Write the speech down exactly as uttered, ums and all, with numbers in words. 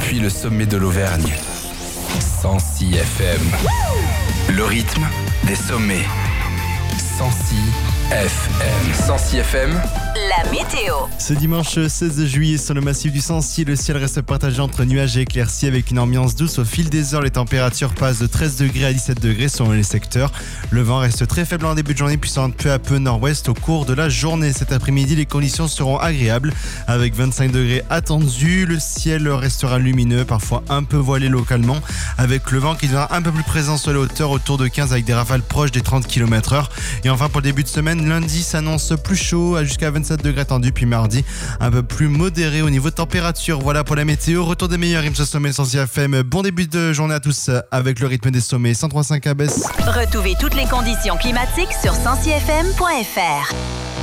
depuis le sommet de l'Auvergne. cent six F M. Le rythme des sommets. cent six F M. cent six F M. La météo. Ce dimanche seize juillet, sur le massif du Sancy, le ciel reste partagé entre nuages et éclaircies avec une ambiance douce. Au fil des heures, les températures passent de treize degrés à dix-sept degrés selon les secteurs. Le vent reste très faible en début de journée, puis s'oriente peu à peu nord-ouest au cours de la journée. Cet après-midi, les conditions seront agréables avec vingt-cinq degrés attendus. Le ciel restera lumineux, parfois un peu voilé localement, avec le vent qui deviendra un peu plus présent sur les hauteurs, autour de quinze avec des rafales proches des trente kilomètres heure. Et enfin, pour le début de semaine, lundi s'annonce plus chaud, jusqu'à vingt-sept degrés attendus, puis mardi un peu plus modéré au niveau de température. Voilà pour la météo. Retour des meilleurs rimes ce sommet cent six F M. Bon début de journée à tous avec le rythme des sommets cent trois virgule cinq à Besse. Retrouvez toutes les conditions climatiques sur cent six F M point F R.